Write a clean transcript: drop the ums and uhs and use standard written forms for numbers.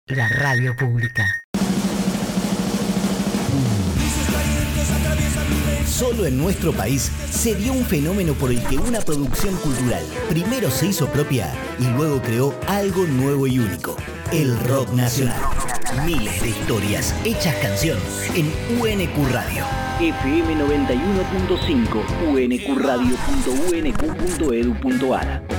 La radio pública. Solo en nuestro país se dio un fenómeno por el que una producción cultural primero se hizo propia y luego creó algo nuevo y único: el rock nacional. Miles de historias hechas canción en UNQ Radio. FM 91.5, uncradio.unq.edu.ar.